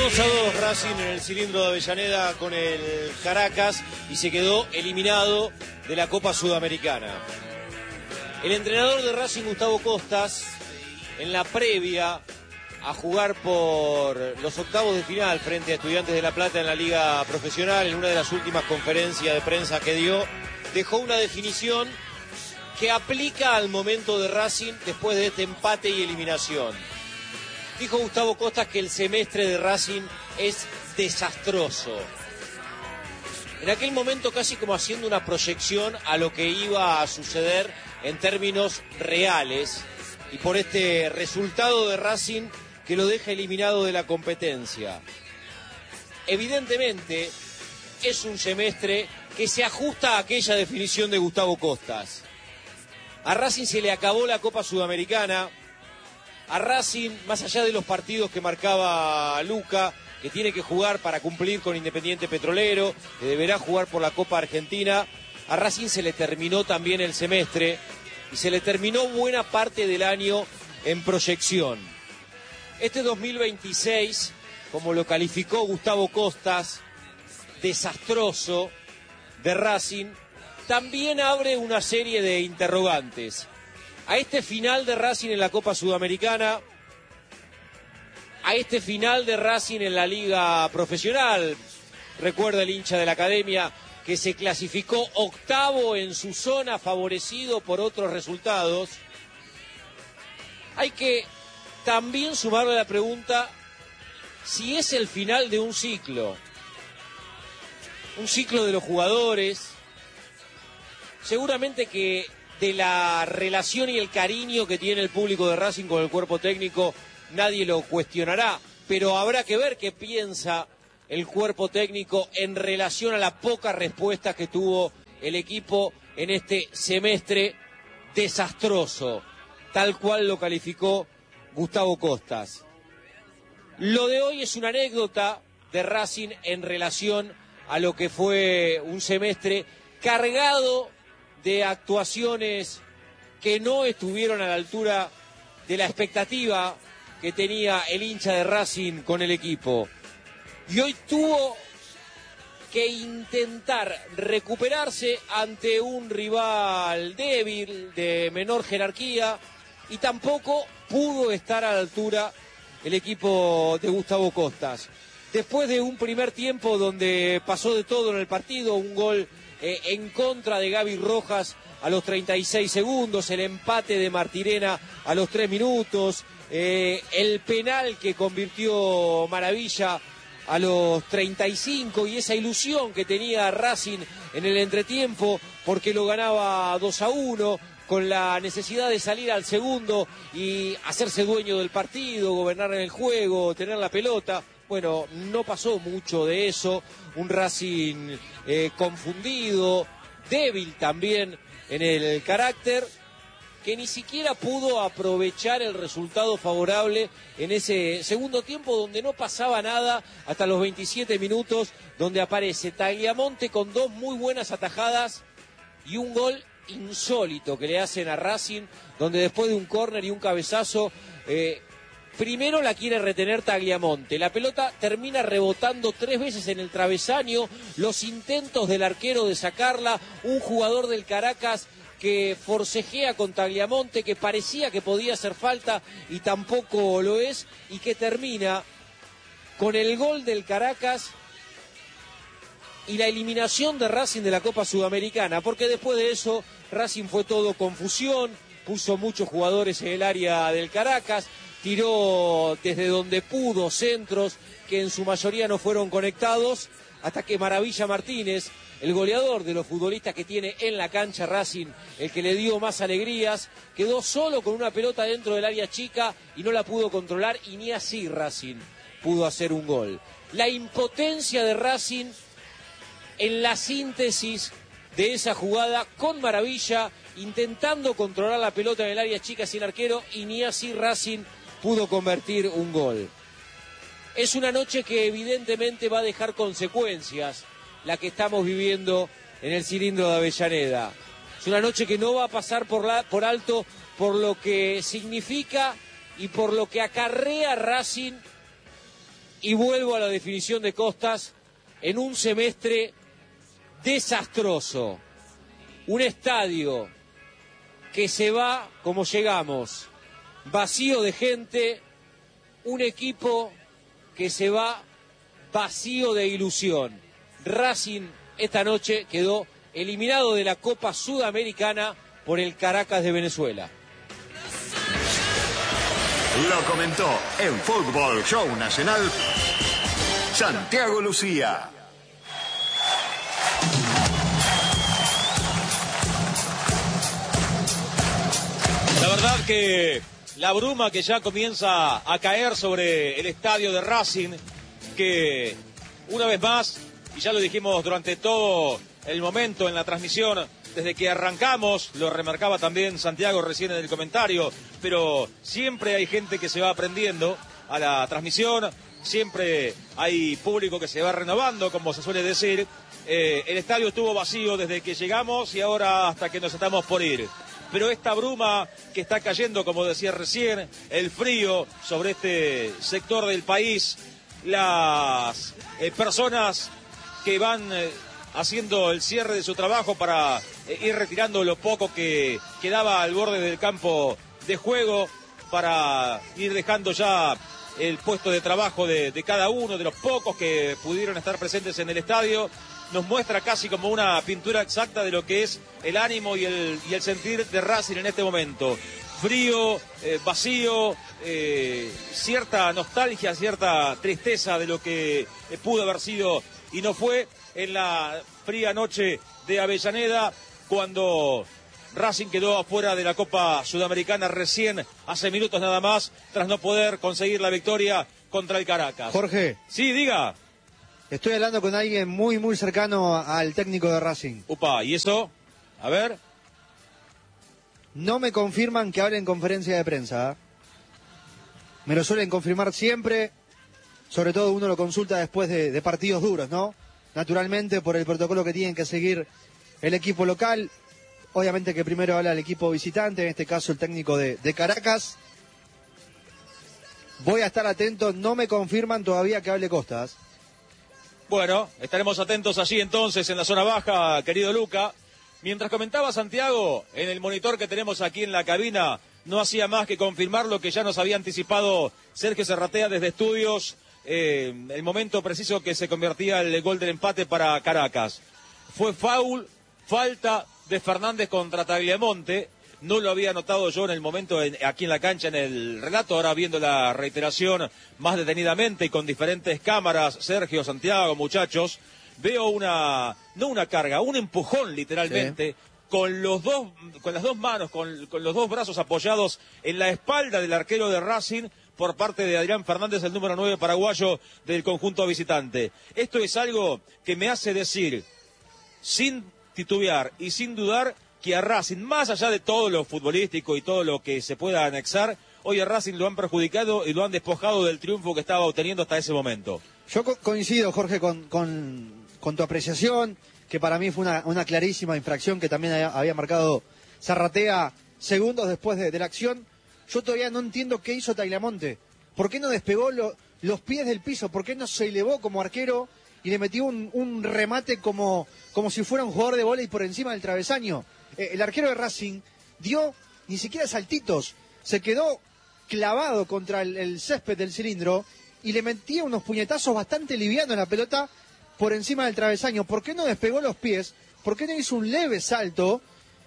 2-2 Racing en el cilindro de Avellaneda con el Caracas y se quedó eliminado de la Copa Sudamericana. El entrenador de Racing, Gustavo Costas, en la previa a jugar por los octavos de final frente a Estudiantes de La Plata en la Liga Profesional, en una de las últimas conferencias de prensa que dio, dejó una definición que aplica al momento de Racing después de este empate y eliminación. Dijo Gustavo Costas que el semestre de Racing es desastroso. En aquel momento casi como haciendo una proyección a lo que iba a suceder en términos reales y por este resultado de Racing que lo deja eliminado de la competencia. Evidentemente es un semestre que se ajusta a aquella definición de Gustavo Costas. A Racing se le acabó la Copa Sudamericana. A Racing, más allá de los partidos que marcaba Luca, que tiene que jugar para cumplir con Independiente Petrolero, que deberá jugar por la Copa Argentina, a Racing se le terminó también el semestre y se le terminó buena parte del año en proyección. Este 2026, como lo calificó Gustavo Costas, desastroso de Racing, también abre una serie de interrogantes. A este final de Racing en la Copa Sudamericana, a este final de Racing en la Liga Profesional, recuerda el hincha de la Academia que se clasificó octavo en su zona, favorecido por otros resultados. Hay que también sumarle la pregunta si es el final de un ciclo de los jugadores, seguramente que de la relación y el cariño que tiene el público de Racing con el cuerpo técnico, nadie lo cuestionará, pero habrá que ver qué piensa el cuerpo técnico en relación a la poca respuesta que tuvo el equipo en este semestre desastroso, tal cual lo calificó Gustavo Costas. Lo de hoy es una anécdota de Racing en relación a lo que fue un semestre cargado de actuaciones que no estuvieron a la altura de la expectativa que tenía el hincha de Racing con el equipo. Y hoy tuvo que intentar recuperarse ante un rival débil, de menor jerarquía, y tampoco pudo estar a la altura el equipo de Gustavo Costas. Después de un primer tiempo donde pasó de todo en el partido, un gol en contra de Gaby Rojas a los 36 segundos, el empate de Martirena a los 3 minutos, el penal que convirtió Maravilla a los 35 y esa ilusión que tenía Racing en el entretiempo porque lo ganaba 2-1 con la necesidad de salir al segundo y hacerse dueño del partido, gobernar en el juego, tener la pelota. Bueno, no pasó mucho de eso, un Racing confundido, débil también en el carácter, que ni siquiera pudo aprovechar el resultado favorable en ese segundo tiempo donde no pasaba nada hasta los 27 minutos, donde aparece Tagliamonte con dos muy buenas atajadas y un gol insólito que le hacen a Racing, donde después de un córner y un cabezazo, primero la quiere retener Tagliamonte, la pelota termina rebotando 3 veces en el travesaño, los intentos del arquero de sacarla, un jugador del Caracas que forcejea con Tagliamonte, que parecía que podía hacer falta y tampoco lo es, y que termina con el gol del Caracas y la eliminación de Racing de la Copa Sudamericana, porque después de eso Racing fue todo confusión, puso muchos jugadores en el área del Caracas, tiró desde donde pudo centros que en su mayoría no fueron conectados, hasta que Maravilla Martínez, el goleador de los futbolistas que tiene en la cancha Racing, el que le dio más alegrías, quedó solo con una pelota dentro del área chica y no la pudo controlar, y ni así Racing pudo hacer un gol. La impotencia de Racing en la síntesis de esa jugada con Maravilla, intentando controlar la pelota en el área chica sin arquero, y ni así Racing pudo convertir un gol. Es una noche que evidentemente va a dejar consecuencias, la que estamos viviendo en el cilindro de Avellaneda. Es una noche que no va a pasar por alto por lo que significa y por lo que acarrea Racing Y vuelvo a la definición de Costas, en un semestre desastroso. Un estadio que se va, como llegamos, vacío de gente, un equipo que se va vacío de ilusión. Racing esta noche quedó eliminado de la Copa Sudamericana por el Caracas de Venezuela. Lo comentó en Fútbol Show Nacional Santiago Lucía. La verdad que la bruma que ya comienza a caer sobre el estadio de Racing, que una vez más, y ya lo dijimos durante todo el momento en la transmisión, desde que arrancamos, lo remarcaba también Santiago recién en el comentario, pero siempre hay gente que se va aprendiendo a la transmisión, siempre hay público que se va renovando, como se suele decir. El estadio estuvo vacío desde que llegamos y ahora hasta que nos estamos por ir. Pero esta bruma que está cayendo, como decía recién, el frío sobre este sector del país, las personas que van haciendo el cierre de su trabajo para ir retirando lo poco que quedaba al borde del campo de juego, para ir dejando ya el puesto de trabajo de cada uno de los pocos que pudieron estar presentes en el estadio, nos muestra casi como una pintura exacta de lo que es el ánimo y el sentir de Racing en este momento. Frío, vacío, cierta nostalgia, cierta tristeza de lo que pudo haber sido y no fue en la fría noche de Avellaneda, cuando Racing quedó afuera de la Copa Sudamericana recién hace minutos nada más, tras no poder conseguir la victoria contra el Caracas. Jorge. Sí, diga. Estoy hablando con alguien muy, muy cercano al técnico de Racing. Upa, ¿y eso? A ver. No me confirman que hable en conferencia de prensa, ¿eh? Me lo suelen confirmar siempre, sobre todo uno lo consulta después de partidos duros, ¿no? Naturalmente, por el protocolo que tienen que seguir el equipo local. Obviamente que primero habla el equipo visitante, en este caso el técnico de Caracas. Voy a estar atento, no me confirman todavía que hable Costas. Bueno, estaremos atentos allí entonces en la zona baja, querido Luca. Mientras comentaba Santiago, en el monitor que tenemos aquí en la cabina, no hacía más que confirmar lo que ya nos había anticipado Sergio Serratea desde estudios, el momento preciso que se convertía el gol del empate para Caracas. Fue falta de Fernández contra Tagliamonte. No lo había notado yo en el momento aquí en la cancha en el relato, ahora viendo la reiteración más detenidamente y con diferentes cámaras, Sergio, Santiago, muchachos, veo no una carga, un empujón literalmente, sí, con las dos manos, con los dos brazos apoyados en la espalda del arquero de Racing por parte de Adrián Fernández, el número 9 paraguayo del conjunto visitante. Esto es algo que me hace decir, sin titubear y sin dudar, que a Racing, más allá de todo lo futbolístico y todo lo que se pueda anexar, hoy a Racing lo han perjudicado y lo han despojado del triunfo que estaba obteniendo hasta ese momento. Yo coincido, Jorge, con tu apreciación, que para mí fue una clarísima infracción que también había marcado Zarratea segundos después de la acción. Yo todavía no entiendo qué hizo Tagliamonte. ¿Por qué no despegó los pies del piso? ¿Por qué no se elevó como arquero y le metió un remate como si fuera un jugador de vóley por encima del travesaño? El arquero de Racing dio ni siquiera saltitos, se quedó clavado contra el césped del cilindro y le metía unos puñetazos bastante livianos en la pelota por encima del travesaño. ¿Por qué no despegó los pies? ¿Por qué no hizo un leve salto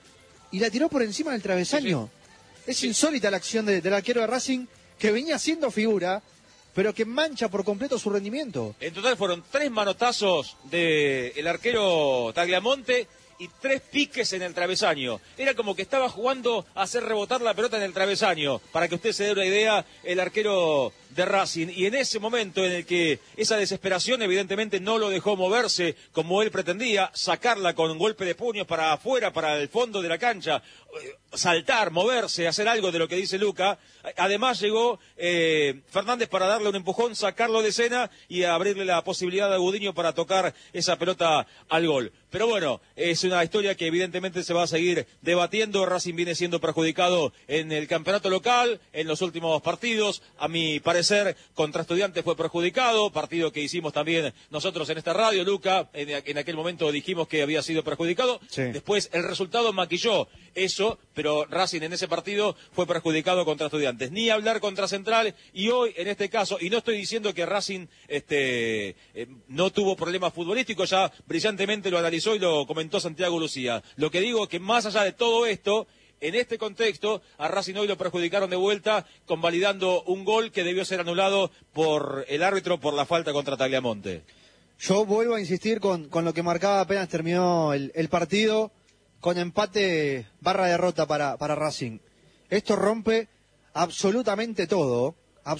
y la tiró por encima del travesaño? Sí. Es insólita la acción del arquero de Racing, que venía siendo figura, pero que mancha por completo su rendimiento. En total fueron 3 manotazos del arquero Tagliamonte y 3 piques en el travesaño. Era como que estaba jugando a hacer rebotar la pelota en el travesaño, para que usted se dé una idea, el arquero de Racing. Y en ese momento en el que esa desesperación evidentemente no lo dejó moverse como él pretendía, sacarla con un golpe de puños para afuera, para el fondo de la cancha, saltar, moverse, hacer algo de lo que dice Luca. Además llegó Fernández para darle un empujón, sacarlo de escena y abrirle la posibilidad a Gudiño para tocar esa pelota al gol. Pero bueno, es una historia que evidentemente se va a seguir debatiendo. Racing viene siendo perjudicado en el campeonato local, en los últimos partidos. A mi parecer, parecer contra Estudiantes fue perjudicado, partido que hicimos también nosotros en esta radio, Luca, en aquel momento dijimos que había sido perjudicado, sí. Después el resultado maquilló eso, pero Racing en ese partido fue perjudicado contra Estudiantes. Ni hablar contra Central, y hoy en este caso, y no estoy diciendo que Racing no tuvo problemas futbolísticos, ya brillantemente lo analizó y lo comentó Santiago Lucía. Lo que digo es que más allá de todo esto, en este contexto, a Racing hoy lo perjudicaron de vuelta, convalidando un gol que debió ser anulado por el árbitro por la falta contra Tagliamonte. Yo vuelvo a insistir con lo que marcaba apenas terminó el partido, con empate / derrota para Racing. Esto rompe absolutamente todo,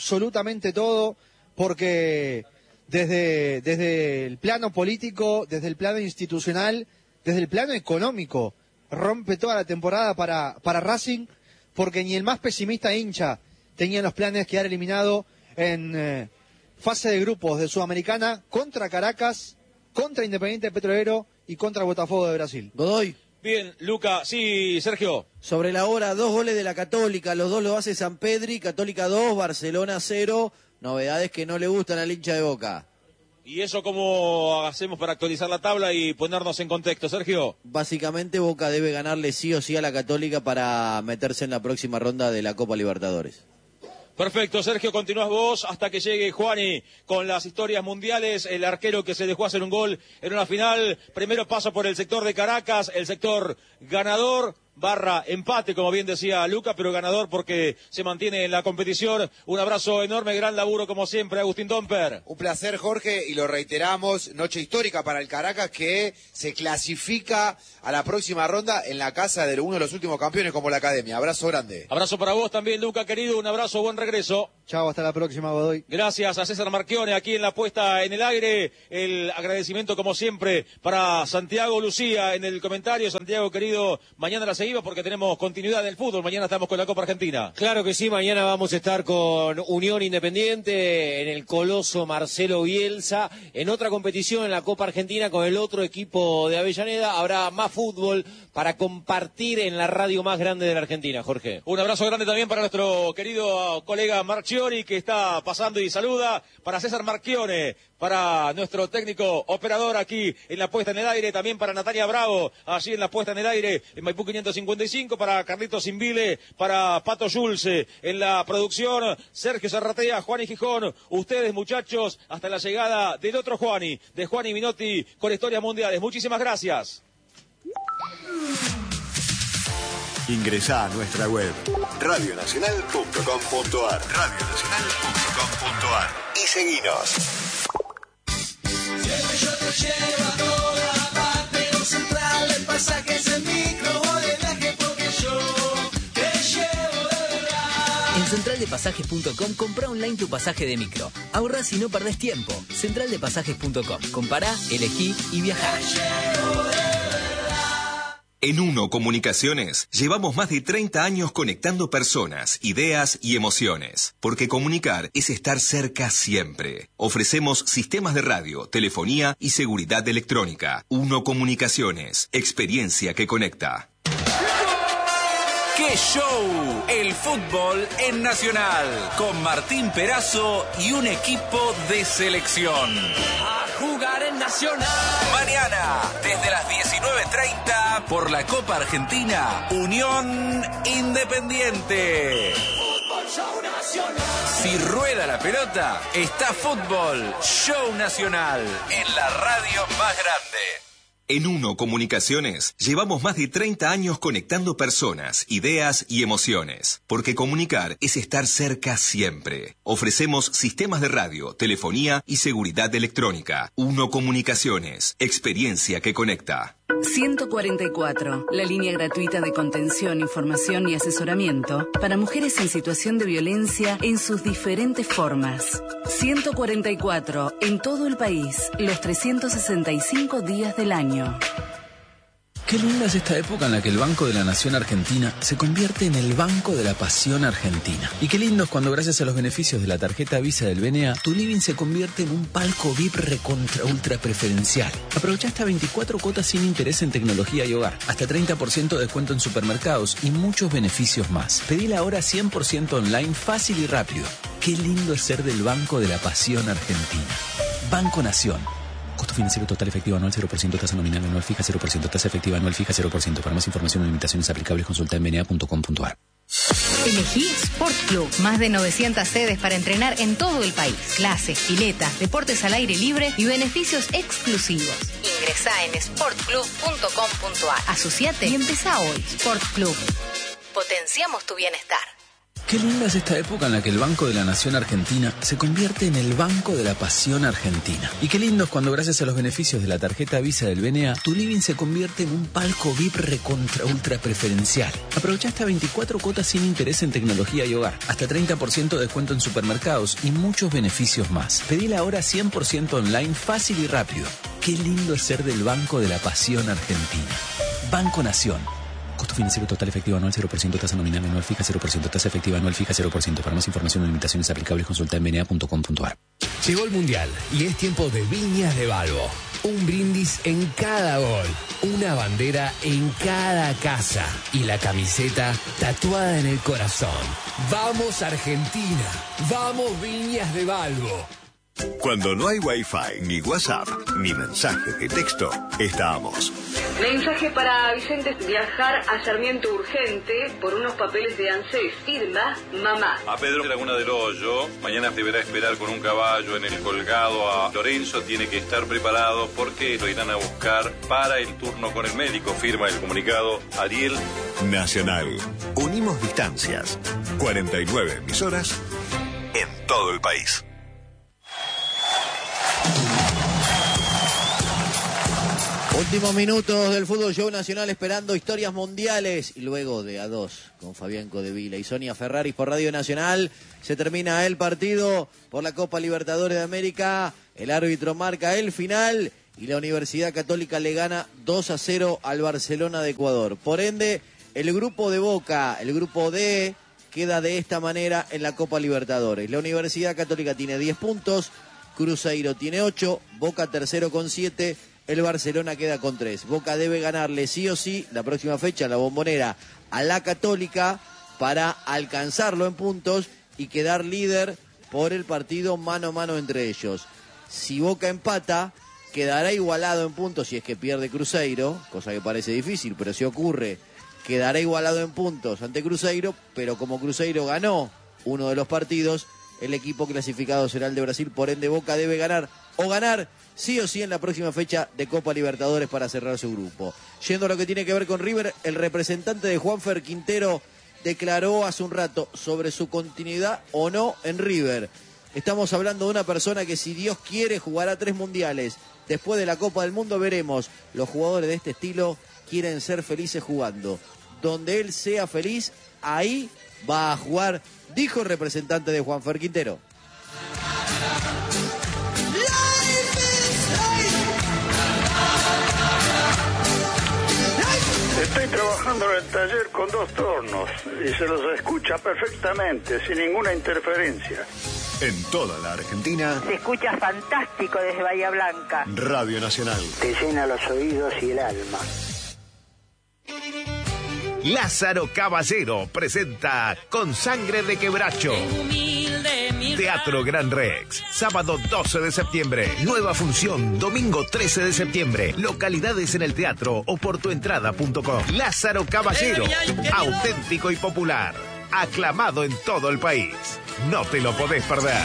porque desde el plano político, desde el plano institucional, desde el plano económico, rompe toda la temporada para Racing, porque ni el más pesimista hincha tenía los planes de quedar eliminado en fase de grupos de Sudamericana contra Caracas, contra Independiente Petrolero y contra Botafogo de Brasil. Godoy. Bien, Luca. Sí, Sergio. Sobre la hora, 2 goles de la Católica, los 2 lo hace Sampedri, Católica 2, Barcelona 0, novedades que no le gustan al hincha de Boca. ¿Y eso cómo hacemos para actualizar la tabla y ponernos en contexto, Sergio? Básicamente Boca debe ganarle sí o sí a la Católica para meterse en la próxima ronda de la Copa Libertadores. Perfecto, Sergio, continúas vos hasta que llegue Juani con las historias mundiales, el arquero que se dejó hacer un gol en una final. Primero paso por el sector de Caracas, el sector ganador / empate, como bien decía Luca, pero ganador porque se mantiene en la competición. Un abrazo enorme, gran laburo como siempre, Agustín Domper. Un placer, Jorge, y lo reiteramos, noche histórica para el Caracas, que se clasifica a la próxima ronda en la casa de uno de los últimos campeones como la Academia. Abrazo grande. Abrazo para vos también, Luca, querido, un abrazo, buen regreso. Chao, hasta la próxima, Godoy. Gracias a César Marchione aquí en la puesta en el aire. El agradecimiento, como siempre, para Santiago Lucía en el comentario. Santiago, querido, mañana la seguimos porque tenemos continuidad del fútbol. Mañana estamos con la Copa Argentina. Claro que sí, mañana vamos a estar con Unión Independiente en el coloso Marcelo Bielsa. En otra competición en la Copa Argentina con el otro equipo de Avellaneda. Habrá más fútbol para compartir en la radio más grande de la Argentina, Jorge. Un abrazo grande también para nuestro querido colega Marchione, que está pasando y saluda. Para César Marchione, para nuestro técnico operador aquí en la puesta en el aire, también para Natalia Bravo, allí en la puesta en el aire, en Maipú 555, para Carlitos Invile, para Pato Schulze, en la producción, Sergio Zarratea, Juani Gijón, ustedes muchachos, hasta la llegada del otro Juani, de Juani Minotti, con historias mundiales. Muchísimas gracias. Ingresá a nuestra web radionacional.com.ar y seguinos. Siempre yo te llevo a toda parte, no Central de Pasajes en micro o de viaje, porque yo te llevo de verdad. En centraldepasajes.com compra online tu pasaje de micro. Ahorrás y no perdés tiempo. Centraldepasajes.com. Compará, elegí y viajá. Te llevo de verdad. En Uno Comunicaciones llevamos más de 30 años conectando personas, ideas y emociones. Porque comunicar es estar cerca siempre. Ofrecemos sistemas de radio, telefonía y seguridad electrónica. Uno Comunicaciones, experiencia que conecta. ¡Qué show! El fútbol en Nacional, con Martín Perazo y un equipo de selección. A jugar en Nacional. Mañana, desde las 19:30, por la Copa Argentina, Unión Independiente. Fútbol Show Nacional. Si rueda la pelota, está Fútbol Show Nacional, en la radio más grande. En Uno Comunicaciones llevamos más de 30 años conectando personas, ideas y emociones. Porque comunicar es estar cerca siempre. Ofrecemos sistemas de radio, telefonía y seguridad electrónica. Uno Comunicaciones, experiencia que conecta. 144, la línea gratuita de contención, información y asesoramiento para mujeres en situación de violencia en sus diferentes formas. 144, en todo el país, los 365 días del año. Qué linda es esta época en la que el Banco de la Nación Argentina se convierte en el Banco de la Pasión Argentina. Y qué lindo es cuando, gracias a los beneficios de la tarjeta Visa del BNA, tu living se convierte en un palco VIP recontra ultra preferencial. Aprovecha hasta 24 cuotas sin interés en tecnología y hogar, hasta 30% de descuento en supermercados y muchos beneficios más. Pedila ahora 100% online, fácil y rápido. Qué lindo es ser del Banco de la Pasión Argentina. Banco Nación. Costo financiero total efectivo anual 0%, tasa nominal anual fija 0%, tasa efectiva anual fija 0%. Para más información o limitaciones aplicables consulta en bna.com.ar. Elegí Sport Club. Más de 900 sedes para entrenar en todo el país. Clases, piletas, deportes al aire libre y beneficios exclusivos. Ingresá en sportclub.com.ar. Asociate y empezá hoy. Sport Club. Potenciamos tu bienestar. Qué linda es esta época en la que el Banco de la Nación Argentina se convierte en el Banco de la Pasión Argentina. Y qué lindo es cuando gracias a los beneficios de la tarjeta Visa del BNA, tu living se convierte en un palco VIP recontra ultra preferencial. Aprovecha hasta 24 cuotas sin interés en tecnología y hogar, hasta 30% de descuento en supermercados y muchos beneficios más. Pedila ahora 100% online, fácil y rápido. Qué lindo es ser del Banco de la Pasión Argentina. Banco Nación. Costo financiero total efectivo anual 0%, tasa nominal anual fija 0%, tasa efectiva anual fija 0%. Para más información o limitaciones aplicables consulta en bna.com.ar. Llegó el Mundial y es tiempo de Viñas de Balbo. Un brindis en cada gol, una bandera en cada casa y la camiseta tatuada en el corazón. ¡Vamos Argentina! ¡Vamos Viñas de Balbo! Cuando no hay Wi-Fi, ni WhatsApp, ni mensaje de texto, estamos. Mensaje para Vicente: viajar a Sarmiento urgente por unos papeles de ANSES. Firma mamá. A Pedro Laguna del Hoyo, mañana deberá esperar con un caballo en el colgado a Lorenzo. Tiene que estar preparado porque lo irán a buscar para el turno con el médico. Firma el comunicado Ariel. Nacional. Unimos distancias. 49 emisoras en todo el país. Últimos minutos del Fútbol Show Nacional esperando historias mundiales y luego de A2 con Fabián Codevila y Sonia Ferraris por Radio Nacional. Se termina el partido por la Copa Libertadores de América. El árbitro marca el final y la Universidad Católica le gana 2-0 al Barcelona de Ecuador. Por ende, el grupo de Boca, el grupo D, queda de esta manera en la Copa Libertadores. La Universidad Católica tiene 10 puntos, Cruzeiro tiene 8, Boca tercero con 7, el Barcelona queda con 3. Boca debe ganarle sí o sí la próxima fecha, la Bombonera, a la Católica para alcanzarlo en puntos y quedar líder por el partido mano a mano entre ellos. Si Boca empata, quedará igualado en puntos si es que pierde Cruzeiro, cosa que parece difícil, pero si ocurre, quedará igualado en puntos ante Cruzeiro, pero como Cruzeiro ganó uno de los partidos, el equipo clasificado será el de Brasil, por ende Boca debe ganar o ganar sí o sí en la próxima fecha de Copa Libertadores para cerrar su grupo. Yendo a lo que tiene que ver con River, el representante de Juanfer Quintero declaró hace un rato sobre su continuidad o no en River. Estamos hablando de una persona que, si Dios quiere, jugará 3 mundiales. Después de la Copa del Mundo veremos. Los jugadores de este estilo quieren ser felices jugando. Donde él sea feliz, ahí va a jugar, dijo el representante de Juanfer Quintero. Estoy trabajando en el taller con 2 tornos y se los escucha perfectamente, sin ninguna interferencia. En toda la Argentina, se escucha fantástico desde Bahía Blanca. Radio Nacional. Te llena los oídos y el alma. Lázaro Caballero presenta Con Sangre de Quebracho. Teatro Gran Rex, sábado 12 de septiembre. Nueva función, domingo 13 de septiembre. Localidades en el teatro o por tuentrada.com. Lázaro Caballero, auténtico y popular. Aclamado en todo el país. No te lo podés perder.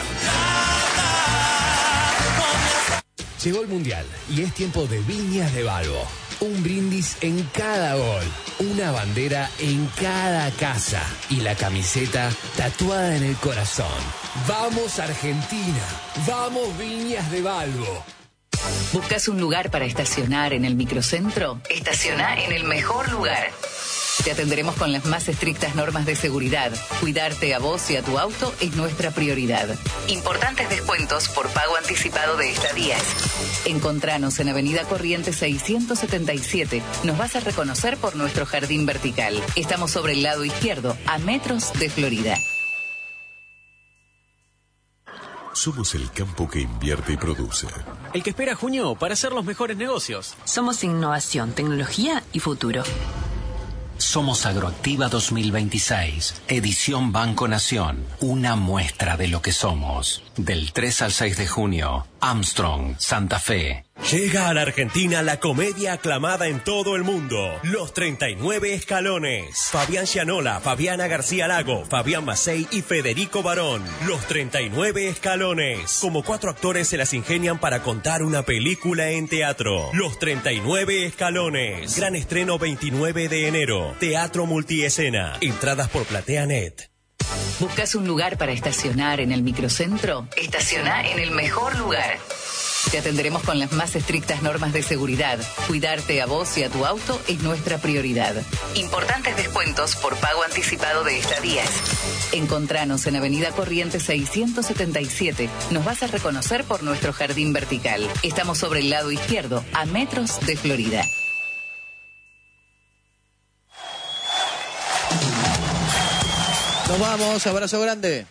Llegó el Mundial y es tiempo de Viñas de Balbo. Un brindis en cada gol, una bandera en cada casa y la camiseta tatuada en el corazón. ¡Vamos Argentina! ¡Vamos Viñas de Balbo! ¿Buscas un lugar para estacionar en el microcentro? Estaciona en el mejor lugar. Te atenderemos con las más estrictas normas de seguridad. Cuidarte a vos y a tu auto es nuestra prioridad. Importantes descuentos por pago anticipado de estadías. Encontranos en Avenida Corrientes 677. Nos vas a reconocer por nuestro jardín vertical. Estamos sobre el lado izquierdo, a metros de Florida. Somos el campo que invierte y produce. El que espera junio para hacer los mejores negocios. Somos innovación, tecnología y futuro. Somos Agroactiva 2026, edición Banco Nación, una muestra de lo que somos. Del 3 al 6 de junio, Armstrong, Santa Fe. Llega a la Argentina la comedia aclamada en todo el mundo, Los 39 Escalones. Fabián Gianola, Fabiana García Lago, Fabián Macei y Federico Barón. Los 39 Escalones. Como 4 actores se las ingenian para contar una película en teatro. Los 39 Escalones. Gran estreno 29 de enero. Teatro Multiescena. Entradas por PlateaNet. ¿Buscas un lugar para estacionar en el microcentro? Estaciona en el mejor lugar. Te atenderemos con las más estrictas normas de seguridad. Cuidarte a vos y a tu auto es nuestra prioridad. Importantes descuentos por pago anticipado de estadías. Encontranos en Avenida Corrientes 677. Nos vas a reconocer por nuestro jardín vertical. Estamos sobre el lado izquierdo, a metros de Florida. Nos vamos, abrazo grande.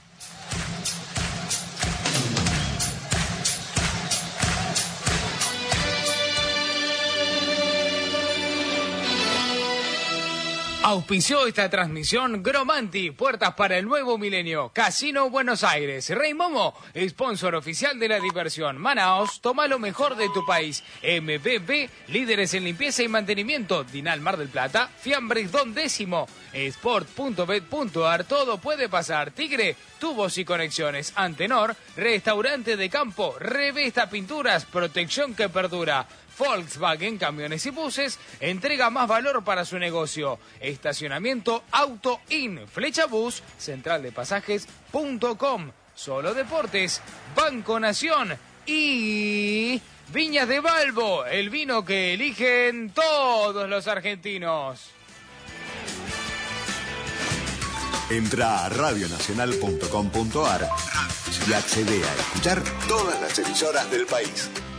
Auspició esta transmisión Gromanti, puertas para el nuevo milenio. Casino Buenos Aires. Rey Momo, sponsor oficial de la diversión. Manaos, toma lo mejor de tu país. MBB, líderes en limpieza y mantenimiento. Dinal Mar del Plata, Fiambres Don Décimo. Sport.bet.ar, todo puede pasar. Tigre, tubos y conexiones. Antenor, restaurante de campo. Revesta Pinturas, protección que perdura. Volkswagen, camiones y buses, entrega más valor para su negocio. Estacionamiento Auto In, Flecha Bus, centraldepasajes.com. Solo Deportes, Banco Nación y Viñas de Balbo, el vino que eligen todos los argentinos. Entra a radionacional.com.ar y accede a escuchar todas las emisoras del país.